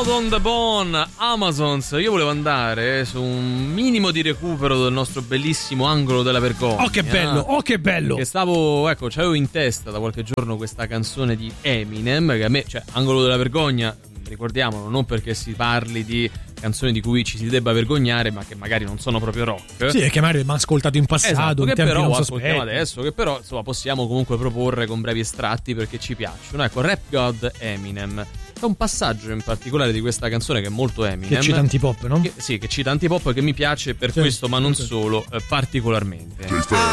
Blood on the Bone, Amazons. Io volevo andare su un minimo di recupero del nostro bellissimo angolo della vergogna. Oh che bello, oh che bello. Che c'avevo in testa da qualche giorno questa canzone di Eminem, che a me, cioè, angolo della vergogna, ricordiamolo, non perché si parli di canzoni di cui ci si debba vergognare, ma che magari non sono proprio rock. Sì, e che magari abbiamo ascoltato in passato, esatto, in che tempi però non ascoltiamo sospetti. adesso, che però insomma possiamo comunque proporre con brevi estratti perché ci piacciono. Ecco, Rap God Eminem. C'è un passaggio in particolare di questa canzone che è molto Eminem, Che cita antipop, no? Che cita antipop, che mi piace per questo, ma non solo, particolarmente.